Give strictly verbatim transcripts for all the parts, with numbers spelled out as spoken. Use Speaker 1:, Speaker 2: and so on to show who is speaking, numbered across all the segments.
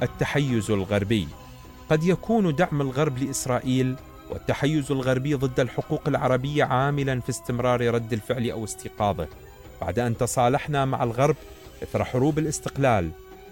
Speaker 1: التحيز الغربي. قد يكون دعم الغرب لإسرائيل والتحيز الغربي ضد الحقوق العربية عاملا في استمرار رد الفعل أو استيقاظه بعد أن تصالحنا مع الغرب إثر حروب الاستقلال،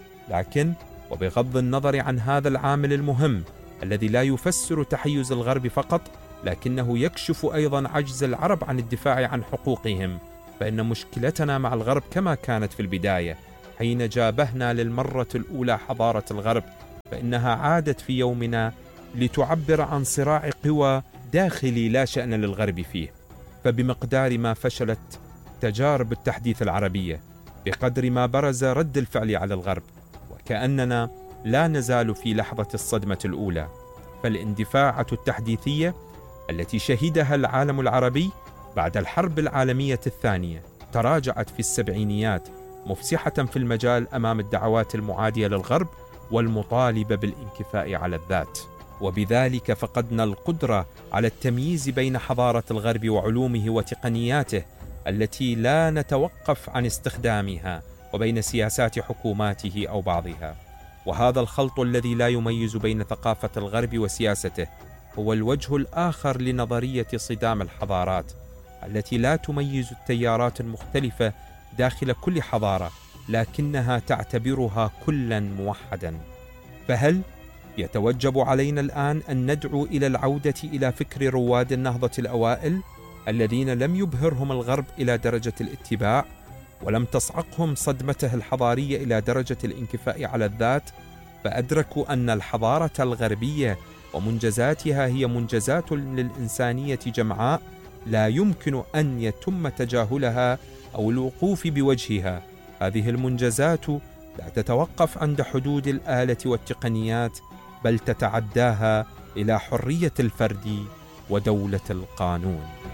Speaker 1: لكن وبغض النظر عن هذا العامل المهم الذي لا يفسر تحيز الغرب فقط لكنه يكشف أيضا عجز العرب عن الدفاع عن حقوقهم، فإن مشكلتنا مع الغرب كما كانت في البداية حين جابهنا للمرة الأولى حضارة الغرب، فإنها عادت في يومنا لتعبر عن صراع قوى داخلي لا شأن للغرب فيه. فبمقدار ما فشلت تجارب التحديث العربية بقدر ما برز رد الفعل على الغرب، وكأننا لا نزال في لحظة الصدمة الأولى. فالاندفاعة التحديثية التي شهدها العالم العربي بعد الحرب العالمية الثانية تراجعت في السبعينيات مفسحة في المجال أمام الدعوات المعادية للغرب والمطالبة بالانكفاء على الذات، وبذلك فقدنا القدرة على التمييز بين حضارة الغرب وعلومه وتقنياته التي لا نتوقف عن استخدامها وبين سياسات حكوماته أو بعضها. وهذا الخلط الذي لا يميز بين ثقافة الغرب وسياسته هو الوجه الآخر لنظرية صدام الحضارات التي لا تميز التيارات المختلفة داخل كل حضارة لكنها تعتبرها كلا موحدا. فهل يتوجب علينا الآن أن ندعو إلى العودة إلى فكر رواد النهضة الأوائل الذين لم يبهرهم الغرب إلى درجة الاتباع ولم تصعقهم صدمته الحضارية إلى درجة الانكفاء على الذات، فأدركوا أن الحضارة الغربية ومنجزاتها هي منجزات للإنسانية جمعاء لا يمكن أن يتم تجاهلها أو الوقوف بوجهها. هذه المنجزات لا تتوقف عند حدود الآلة والتقنيات بل تتعداها إلى حرية الفرد ودولة القانون.